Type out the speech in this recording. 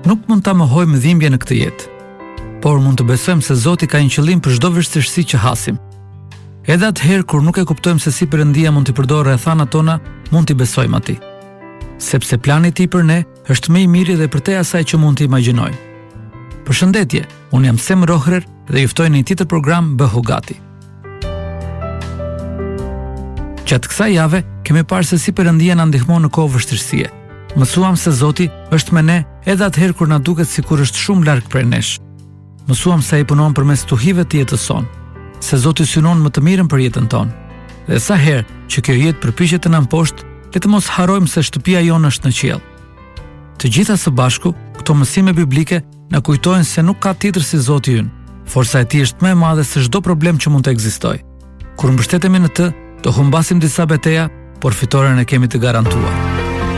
Nuk mund ta mohojmë dhimbje në këtë jetë, por mund të besojmë se Zoti ka një qëllim për çdo vështirësi që hasim. Edhe atëherë kur nuk e kuptojmë se si Perëndia mund t'i përdorë rrethanat tona, mund t'i besojmë atij. Sepse plani i tij për ne është më i miri dhe përtej asaj që mund të imagjinojmë. Përshëndetje, unë jam Sem Rohrer dhe ju ftoj në një tjetër program Bëhu gati. Gjatë kësaj jave kemi parë se si Perëndia na ndihmon në kohë vështirësie. Mësuam se Zoti është me ne edhe atëherë kur na duket sikur është shumë larg prej nesh. Mësuam se ai punon përmes tuhive të jetës sonë, se Zoti synon më të mirën për jetën tonë. Dhe sa herë që kjo jetë përpiqet të na mposhtë, le të mos harrojmë se shtëpia jonë është në qiell. Të gjitha së bashku, këto mësime biblike na kujtojnë se nuk ka tjetër si Zoti ynë. Forca e tij është më e madhe se çdo problem që mund të ekzistojë. Kur mbështetemi në të, do humbasim disa betejë, por fitoren e kemi të garantuar.